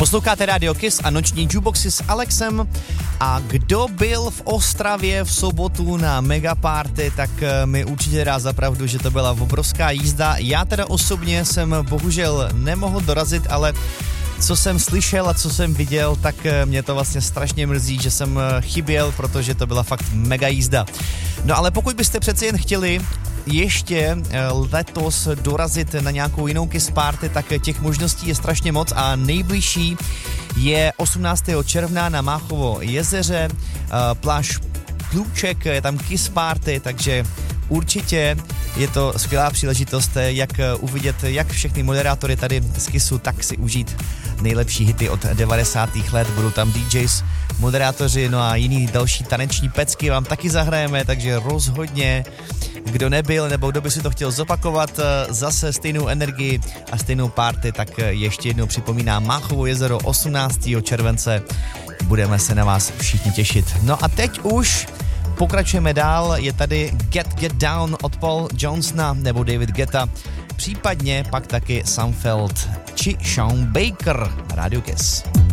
Posloucháte Radio Kiss a noční jukeboxy s Alexem. A kdo byl v Ostravě v sobotu na megaparty, tak mi určitě dá za pravdu, že to byla obrovská jízda. Já teda osobně jsem bohužel nemohl dorazit, ale co jsem slyšel a co jsem viděl, tak mě to vlastně strašně mrzí, že jsem chyběl, protože to byla fakt mega jízda. No ale pokud byste přeci jen chtěli ještě letos dorazit na nějakou jinou Kiss Party, tak těch možností je strašně moc a nejbližší je 18. června na Máchovo jezeře, pláž Pluček, je tam Kiss Party, takže určitě je to skvělá příležitost, jak uvidět jak všechny moderátory tady z Kissu, tak si užít nejlepší hity od 90. let. Budou tam DJs, moderátoři, no a jiný další taneční pecky vám taky zahrajeme, takže rozhodně, kdo nebyl nebo kdo by si to chtěl zopakovat, zase stejnou energii a stejnou party, tak ještě jednou připomínám Máchovo jezero 18. července. Budeme se na vás všichni těšit. No a teď už pokračujeme dál, je tady Get Down od Paul Johnsona nebo David Guetta, případně pak taky Sam Feld či Sean Baker. Radio Kiss.